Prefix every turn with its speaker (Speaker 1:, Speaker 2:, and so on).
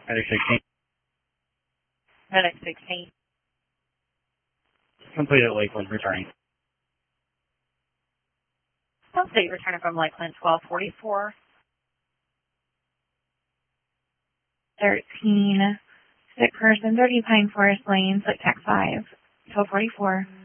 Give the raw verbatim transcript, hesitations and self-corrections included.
Speaker 1: Medic sixteen.
Speaker 2: Medic sixteen.
Speaker 1: Complete at Lakeland, returning.
Speaker 2: Update returning from Lakeland, twelve forty-four.
Speaker 3: thirteen. Sick person, thirty Pine Forest Lane, Slick Tech five. twelve forty-four.